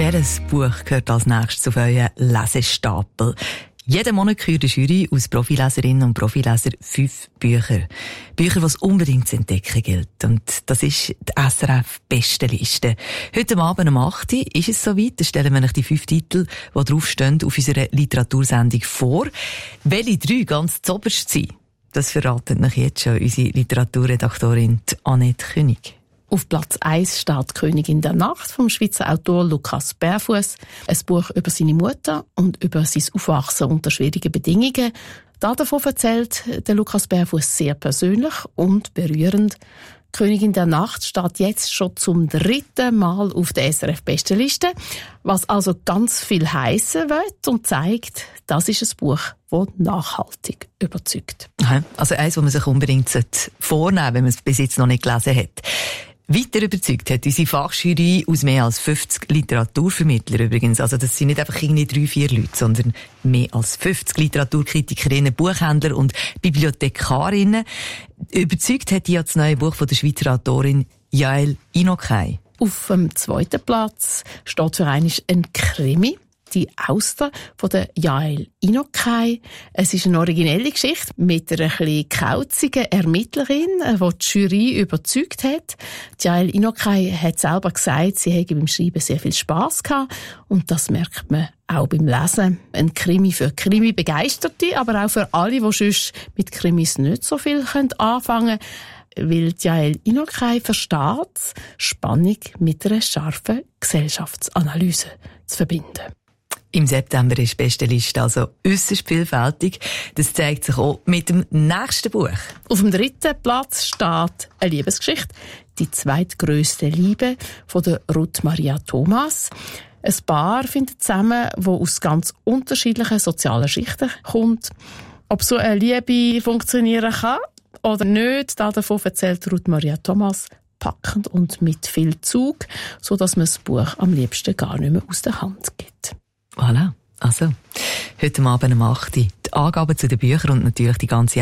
Welches Buch gehört als nächstes auf euren Lesestapel? Jeden Monat kürt die Jury aus Profileserinnen und Profilesern 5 Bücher. Bücher, die es unbedingt zu entdecken gilt. Und das ist die SRF-Bestenliste. Heute Abend um 8 Uhr ist es soweit. Da stellen wir euch die 5 Titel, die draufstehen, auf unserer Literatursendung vor. Welche 3 ganz zuoberst sind, das verratet euch jetzt schon unsere Literaturredaktorin Annette König. Auf Platz 1 steht «Königin der Nacht» vom Schweizer Autor Lukas Berfuss. Ein Buch über seine Mutter und über sein Aufwachsen unter schwierigen Bedingungen. Davon erzählt der Lukas Berfuss sehr persönlich und berührend. «Königin der Nacht» steht jetzt schon zum 3. Mal auf der SRF-Bestenliste, was also ganz viel heissen wird und zeigt, das ist ein Buch, das nachhaltig überzeugt. Also eins, das man sich unbedingt vornehmen sollte, wenn man es bis jetzt noch nicht gelesen hat. Weiter überzeugt hat unsere Fachjury aus mehr als 50 Literaturvermittlern übrigens. Also das sind nicht einfach irgendwie 3-4 Leute, sondern mehr als 50 Literaturkritikerinnen, Buchhändler und Bibliothekarinnen. Überzeugt hat die das neue Buch von der Schweizer Autorin Yael Inokai. Auf dem 2. Platz steht für einmal ein Krimi. Die Auster von der Yael Inokai. Es ist eine originelle Geschichte mit einer etwas kauzigen Ermittlerin, die die Jury überzeugt hat. Die Yael Inokai hat selber gesagt, sie hätte beim Schreiben sehr viel Spass gehabt. Und das merkt man auch beim Lesen. Ein Krimi für Krimi-Begeisterte, aber auch für alle, die sonst mit Krimis nicht so viel anfangen können. Weil die Yael Inokai versteht, Spannung mit einer scharfen Gesellschaftsanalyse zu verbinden. Im September ist die Bestenliste also äusserst vielfältig. Das zeigt sich auch mit dem nächsten Buch. Auf dem 3. Platz steht eine Liebesgeschichte, die zweitgrösste Liebe von der Ruth Maria Thomas. Ein Paar findet zusammen, das aus ganz unterschiedlichen sozialen Schichten kommt. Ob so eine Liebe funktionieren kann oder nicht, davon erzählt Ruth Maria Thomas packend und mit viel Zug, sodass man das Buch am liebsten gar nicht mehr aus der Hand gibt. Voilà. Also, heute Abend um 8 Uhr die Angaben zu den Büchern und natürlich die ganze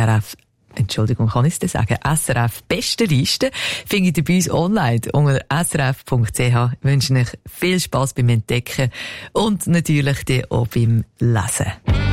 SRF Bestenliste findet ihr bei uns online unter srf.ch. Ich wünsche euch viel Spass beim Entdecken und natürlich auch beim Lesen.